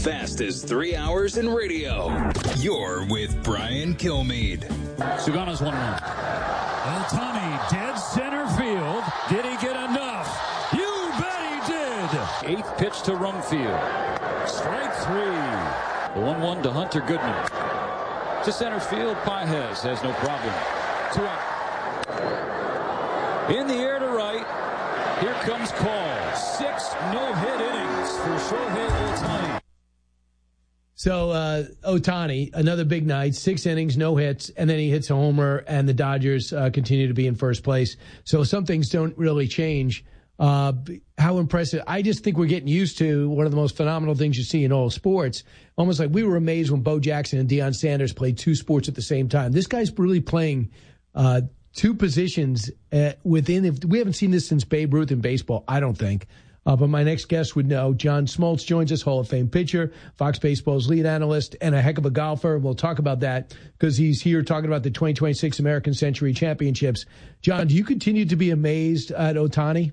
fastest 3 hours in radio. You're with Brian Kilmeade. Sugano's 1-1. Ohtani, dead center field. Did he get enough? You bet he did. Eighth pitch to Rumfield. Strike three. The 1-1 to Hunter Goodman. To center field, Pages has no problem. 2 out. In the air to right. Here comes Call. 6 no-hit innings for Shohei Ohtani. So Ohtani, another big night, 6 innings, no hits, and then he hits a homer, and the Dodgers continue to be in first place. So some things don't really change. How impressive. I just think we're getting used to one of the most phenomenal things you see in all sports. Almost like we were amazed when Bo Jackson and Deion Sanders played 2 sports at the same time. This guy's really playing 2 positions within. We haven't seen this since Babe Ruth in baseball, I don't think. But my next guest would know. John Smoltz joins us, Hall of Fame pitcher, Fox Baseball's lead analyst, and a heck of a golfer. We'll talk about that because he's here talking about the 2026 American Century Championships. John, do you continue to be amazed at Ohtani?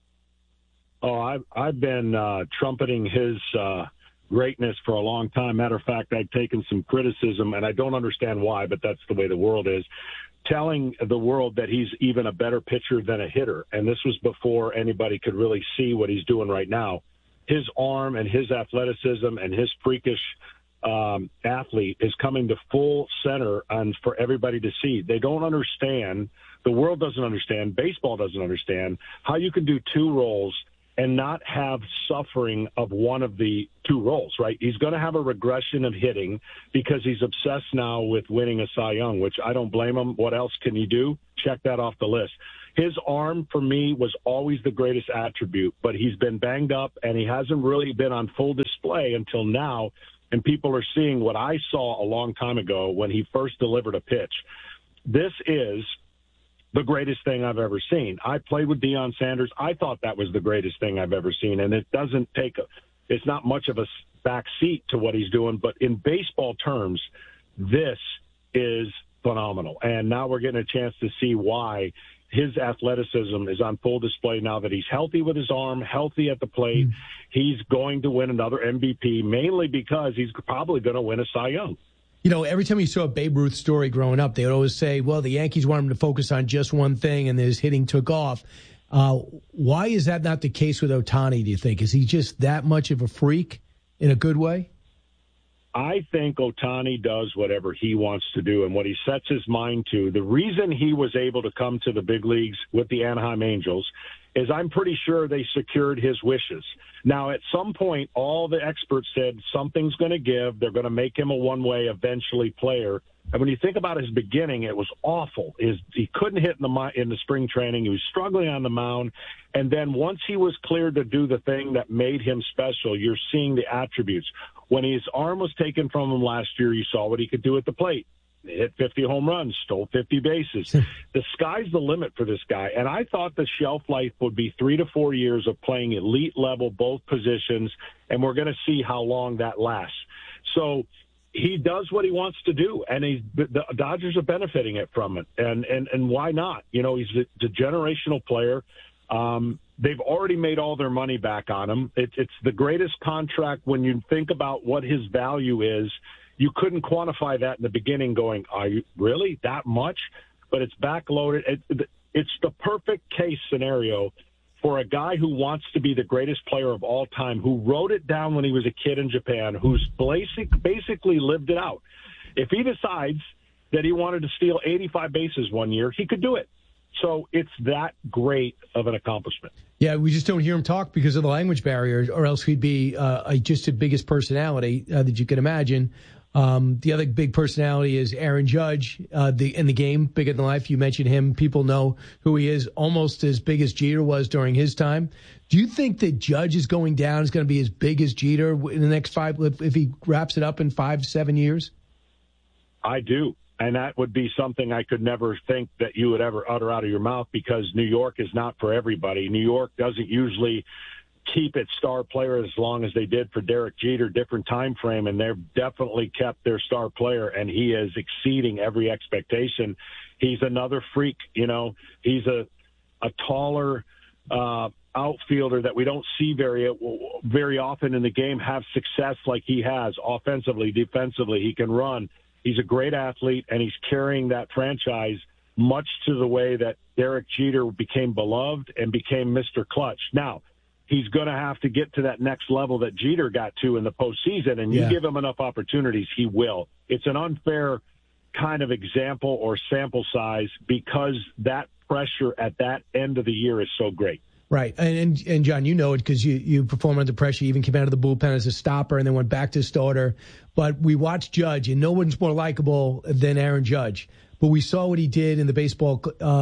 Oh, I've been trumpeting his greatness for a long time. Matter of fact, I've taken some criticism, and I don't understand why, but that's the way the world is, telling the world that he's even a better pitcher than a hitter. And this was before anybody could really see what he's doing right now. His arm and his athleticism and his freakish athlete is coming to full center and for everybody to see. They don't understand. The world doesn't understand. Baseball doesn't understand how you can do 2 roles and not have suffering of one of the 2 roles, right? He's going to have a regression of hitting because he's obsessed now with winning a Cy Young, which I don't blame him. What else can he do? Check that off the list. His arm, for me, was always the greatest attribute, but he's been banged up, and he hasn't really been on full display until now, and people are seeing what I saw a long time ago when he first delivered a pitch. This is the greatest thing I've ever seen. I played with Deion Sanders. I thought that was the greatest thing I've ever seen, and it doesn't take it's not much of a back seat to what he's doing, but in baseball terms, this is phenomenal. And now we're getting a chance to see why his athleticism is on full display now that he's healthy with his arm, healthy at the plate. He's going to win another MVP, mainly because he's probably going to win a Cy Young. You know, every time you saw a Babe Ruth story growing up, they would always say, well, the Yankees want him to focus on just one thing, and his hitting took off. Why is that not the case with Ohtani, do you think? Is he just that much of a freak in a good way? I think Ohtani does whatever he wants to do and what he sets his mind to. The reason he was able to come to the big leagues with the Anaheim Angels is I'm pretty sure they secured his wishes. Now, at some point, all the experts said something's going to give. They're going to make him a one-way, eventually, player. And when you think about his beginning, it was awful. He couldn't hit in the spring training. He was struggling on the mound. And then once he was cleared to do the thing that made him special, you're seeing the attributes. When his arm was taken from him last year, you saw what he could do at the plate. He hit 50 home runs, stole 50 bases. The sky's the limit for this guy. And I thought the shelf life would be 3 to 4 years of playing elite level, both positions, and we're going to see how long that lasts. So he does what he wants to do, and the Dodgers are benefiting from it. And why not? You know, he's a generational player. They've already made all their money back on him. It's the greatest contract when you think about what his value is. You couldn't quantify that in the beginning going, are you really that much? But it's backloaded. It's the perfect case scenario for a guy who wants to be the greatest player of all time, who wrote it down when he was a kid in Japan, who's basically lived it out. If he decides that he wanted to steal 85 bases one year, he could do it. So it's that great of an accomplishment. Yeah, we just don't hear him talk because of the language barrier, or else he'd be just the biggest personality that you can imagine. The other big personality is Aaron Judge, in the game, bigger than life. You mentioned him. People know who he is, almost as big as Jeter was during his time. Do you think that Judge is going down, is going to be as big as Jeter in the next if he wraps it up in 5 to 7 years? I do. And that would be something I could never think that you would ever utter out of your mouth, because New York is not for everybody. New York doesn't usually keep its star player as long as they did for Derek Jeter, different time frame, and they've definitely kept their star player, and he is exceeding every expectation. He's another freak, you know. He's a taller outfielder that we don't see very often in the game have success like he has offensively, defensively. He can run. He's a great athlete, and he's carrying that franchise much to the way that Derek Jeter became beloved and became Mr. Clutch. Now, he's going to have to get to that next level that Jeter got to in the postseason, and you give him enough opportunities, he will. It's an unfair kind of example or sample size because that pressure at that end of the year is so great. Right. And John, you know it because you perform under pressure. You even came out of the bullpen as a stopper and then went back to starter. But we watched Judge, and no one's more likable than Aaron Judge. But we saw what he did in the baseball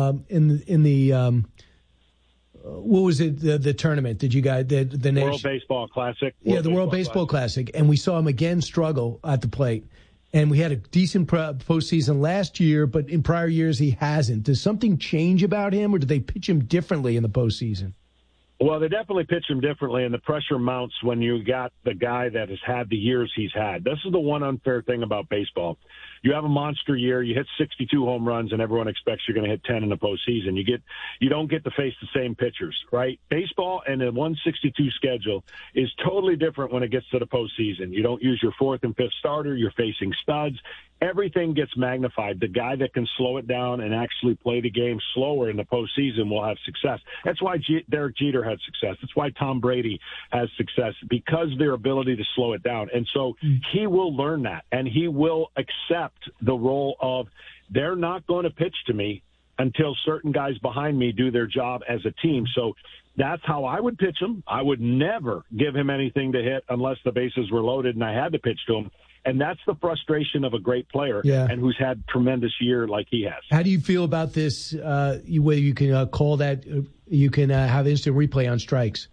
what was it, the tournament? Did you guys the World Baseball Classic? The World Baseball Classic. And we saw him again struggle at the plate. And we had a decent postseason last year, but in prior years he hasn't. Does something change about him, or do they pitch him differently in the postseason? Well, they definitely pitch him differently, and the pressure mounts when you got the guy that has had the years he's had. This is the one unfair thing about baseball. You have a monster year, you hit 62 home runs, and everyone expects you're going to hit 10 in the postseason. You don't get to face the same pitchers, right? Baseball and the 162 schedule is totally different when it gets to the postseason. You don't use your fourth and fifth starter. You're facing studs. Everything gets magnified. The guy that can slow it down and actually play the game slower in the postseason will have success. That's why Derek Jeter had success. That's why Tom Brady has success, because of their ability to slow it down. And so he will learn that, and he will accept the role of they're not going to pitch to me until certain guys behind me do their job as a team. So that's how I would pitch him. I would never give him anything to hit unless the bases were loaded and I had to pitch to him. And that's the frustration of a great player and who's had tremendous year like he has. How do you feel about this, where you can call that, you can have instant replay on strikes?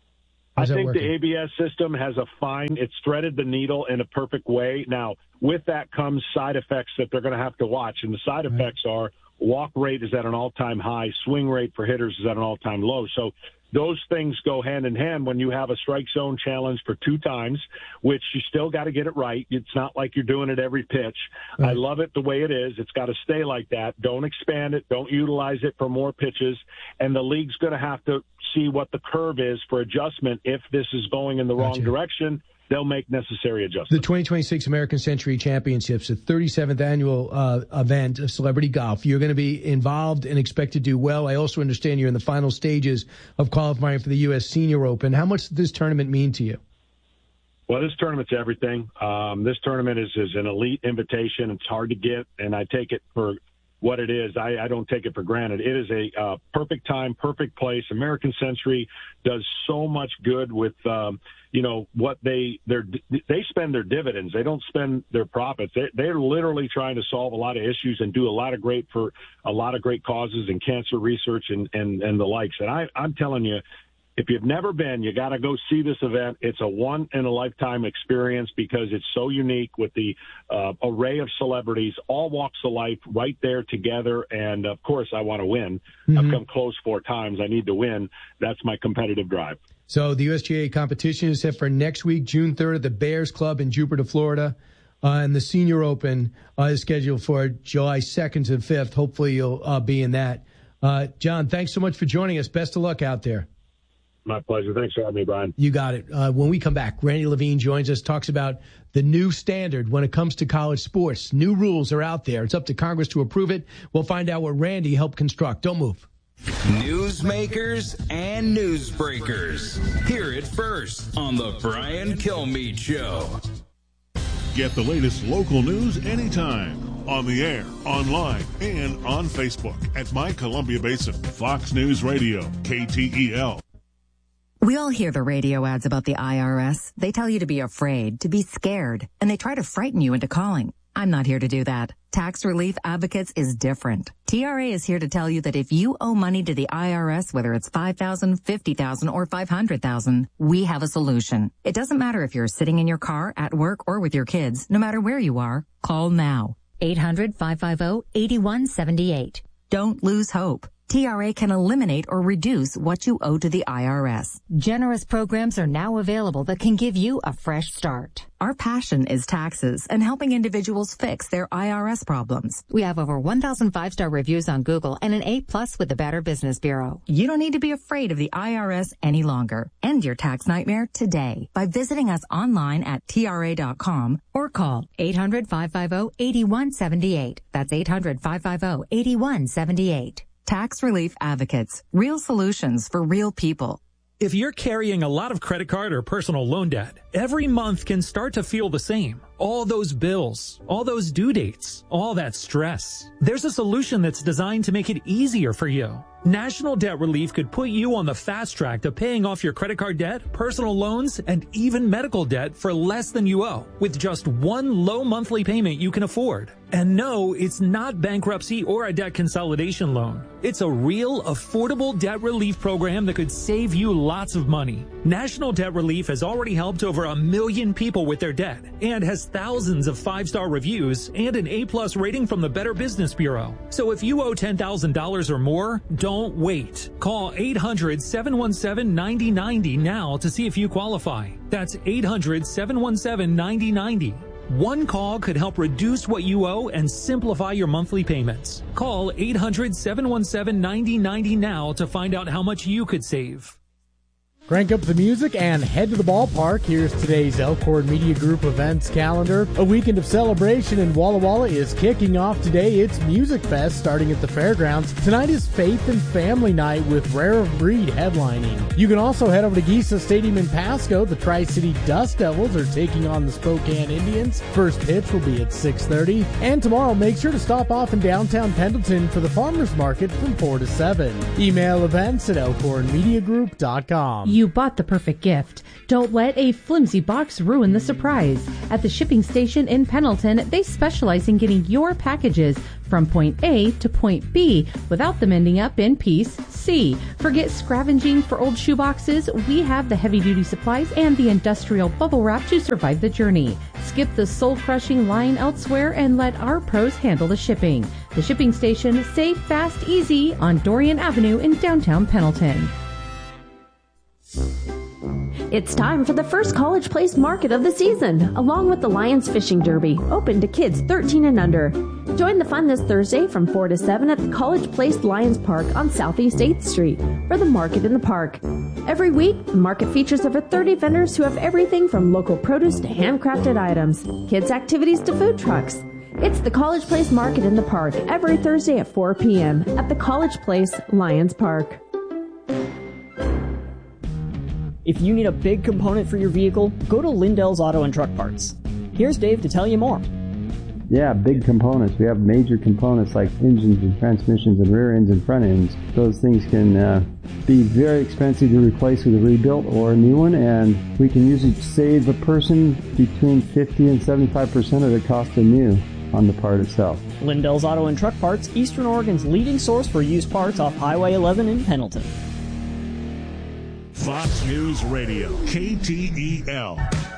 I think the ABS system has it's threaded the needle in a perfect way. Now, with that comes side effects that they're going to have to watch. And the side effects are walk rate is at an all-time high, swing rate for hitters is at an all-time low. So those things go hand in hand when you have a strike zone challenge for 2 times, which you still got to get it right. It's not like you're doing it every pitch. I love it the way it is. It's got to stay like that. Don't expand it. Don't utilize it for more pitches. And the league's going to have to see what the curve is for adjustment. If this is going in the wrong direction, they'll make necessary adjustments. The 2026 American Century Championships, the 37th annual event of celebrity golf. You're going to be involved and expect to do well. I also understand you're in the final stages of qualifying for the U.S. Senior Open. How much does this tournament mean to you? Well, this tournament's everything. This tournament is an elite invitation. It's hard to get, and I take it for what it is. I don't take it for granted. It is a perfect time, perfect place. American Century does so much good with, what they spend their dividends. They don't spend their profits. They're literally trying to solve a lot of issues and do a lot of great causes and cancer research and the likes. And I'm telling you, if you've never been, you got to go see this event. It's a one-in-a-lifetime experience because it's so unique with the array of celebrities, all walks of life right there together. And, of course, I want to win. I've come close 4 times. I need to win. That's my competitive drive. So the USGA competition is set for next week, June 3rd, at the Bears Club in Jupiter, Florida. And the Senior Open is scheduled for July 2nd to 5th. Hopefully you'll be in that. John, thanks so much for joining us. Best of luck out there. My pleasure. Thanks for having me, Brian. You got it. When we come back, Randy Levine joins us, talks about the new standard when it comes to college sports. New rules are out there. It's up to Congress to approve it. We'll find out what Randy helped construct. Don't move. Newsmakers and newsbreakers. Hear it first on the Brian Kilmeade Show. Get the latest local news anytime. On the air, online, and on Facebook at My Columbia Basin. Fox News Radio, KTEL. We all hear the radio ads about the IRS. They tell you to be afraid, to be scared, and they try to frighten you into calling. I'm not here to do that. Tax Relief Advocates is different. TRA is here to tell you that if you owe money to the IRS, whether it's $5,000, $50,000, or $500,000, we have a solution. It doesn't matter if you're sitting in your car, at work, or with your kids. No matter where you are, call now. 800-550-8178. Don't lose hope. TRA can eliminate or reduce what you owe to the IRS. Generous programs are now available that can give you a fresh start. Our passion is taxes and helping individuals fix their IRS problems. We have over 1,000 5-star reviews on Google and an A+ with the Better Business Bureau. You don't need to be afraid of the IRS any longer. End your tax nightmare today by visiting us online at TRA.com or call 800-550-8178. That's 800-550-8178. Tax Relief Advocates. Real solutions for real people. If you're carrying a lot of credit card or personal loan debt, every month can start to feel the same. All those bills, all those due dates, all that stress. There's a solution that's designed to make it easier for you. National Debt Relief could put you on the fast track to paying off your credit card debt, personal loans, and even medical debt for less than you owe, with just one low monthly payment you can afford. And no, it's not bankruptcy or a debt consolidation loan. It's a real, affordable debt relief program that could save you lots of money. National Debt Relief has already helped over 1 million people with their debt and has thousands of 5-star reviews and an A+ rating from the Better Business Bureau. So if you owe $10,000 or more, don't wait. Call 800-717-9090 now to see if you qualify. That's 800-717-9090. One call could help reduce what you owe and simplify your monthly payments. Call 800-717-9090 now to find out how much you could save. Crank up the music and head to the ballpark. Here's today's Elkhorn Media Group events calendar. A weekend of celebration in Walla Walla is kicking off today. It's Music Fest starting at the fairgrounds. Tonight is Faith and Family Night with Rare of Breed headlining. You can also head over to Gisa Stadium in Pasco. The Tri-City Dust Devils are taking on the Spokane Indians. First pitch will be at 6:30. And tomorrow, make sure to stop off in downtown Pendleton for the Farmers Market from 4 to 7. Email events at elkhornmediagroup.com. You bought the perfect gift. Don't let a flimsy box ruin the surprise. At the shipping station in Pendleton, they specialize in getting your packages from point A to point B without them ending up in piece C. Forget scavenging for old shoeboxes. We have the heavy-duty supplies and the industrial bubble wrap to survive the journey. Skip the soul-crushing line elsewhere and let our pros handle the shipping. The shipping station, safe, fast, easy on Dorian Avenue in downtown Pendleton. It's time for the first College Place market of the season, along with the Lions Fishing Derby, open to kids 13 and under. Join the fun this Thursday from 4 to 7 at the College Place Lions Park on Southeast 8th Street for the Market in the Park. Every week, the market features over 30 vendors who have everything from local produce to handcrafted items, kids' activities to food trucks. It's the College Place Market in the Park every Thursday at 4 p.m. at the College Place Lions Park. If you need a big component for your vehicle, go to Lindell's Auto and Truck Parts. Here's Dave to tell you more. Yeah, big components. We have major components like engines and transmissions and rear ends and front ends. Those things can be very expensive to replace with a rebuilt or a new one, and we can usually save a person between 50 and 75% of the cost of new on the part itself. Lindell's Auto and Truck Parts, Eastern Oregon's leading source for used parts off Highway 11 in Pendleton. Fox News Radio, KTEL.